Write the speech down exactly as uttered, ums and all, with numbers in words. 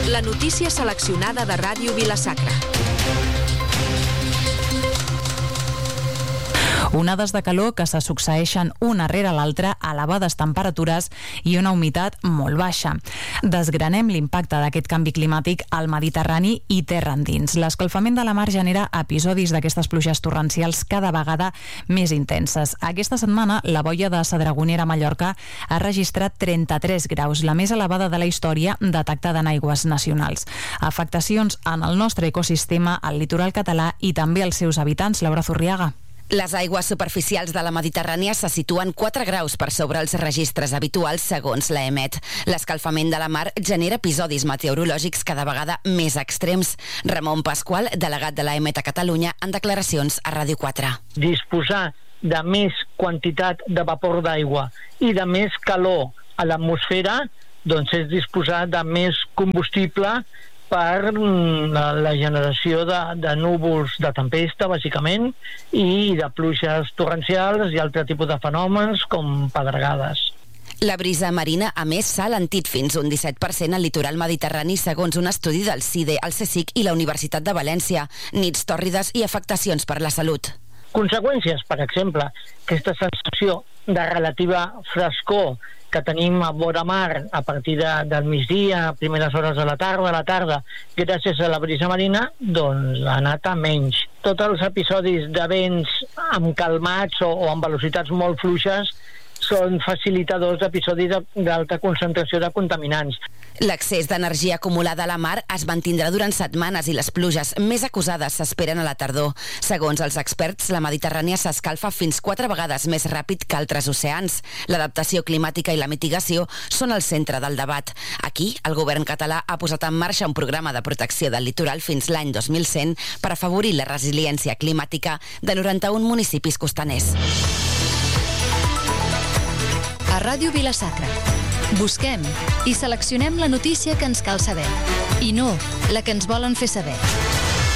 La notícia seleccionada de Ràdio Vila-sacra. Onades de calor que se succeeixen una rere l'altra, elevades temperatures i una humitat molt baixa. Desgranem l'impacte d'aquest canvi climàtic al Mediterrani i terra endins. L'escalfament de la mar genera episodis d'aquestes pluges torrencials cada vegada més intenses. Aquesta setmana, la boia de Sadragonera a Mallorca ha registrat trenta-tres graus, la més elevada de la història detectada en aigües nacionals. Afectacions en el nostre ecosistema, al litoral català i també als seus habitants. Laura Zurriaga. Les aigües superficials de la Mediterrània se situen quatre graus per sobre els registres habituals, segons l'E M E T. L'escalfament de la mar genera episodis meteorològics cada vegada més extrems. Ramon Pasqual, delegat de l'E M E T a Catalunya, en declaracions a Ràdio quatre. Disposar de més quantitat de vapor d'aigua i de més calor a l'atmosfera, doncs és disposar de més combustible per la, la generació de, de núvols de tempesta, bàsicament, i de pluges torrencials i altre tipus de fenòmens com pedregades. La brisa marina, a més, s'ha alentit fins un disset per cent al litoral mediterrani, segons un estudi del CIDE, el CSIC i la Universitat de València. Nits tòrrides i afectacions per la salut. Conseqüències, per exemple, aquesta sensació de relativa frescor que tenim a vora mar a partir de, del migdia, a primeres hores de la tarda, a la tarda, gràcies a la brisa marina, doncs ha anat a menys. Tots els episodis de vents amb calmats o, o amb velocitats molt fluixes són facilitadors d'episodis d'alta concentració de contaminants. L'excés d'energia acumulada a la mar es mantindrà durant setmanes i les pluges més acusades s'esperen a la tardor. Segons els experts, la Mediterrània s'escalfa fins quatre vegades més ràpid que altres oceans. L'adaptació climàtica i la mitigació són el centre del debat. Aquí, el govern català ha posat en marxa un programa de protecció del litoral fins l'any dos mil cent per afavorir la resiliència climàtica de noranta-un municipis costaners. A Ràdio Vila-sacra. Busquem i seleccionem la notícia que ens cal saber. I no la que ens volen fer saber.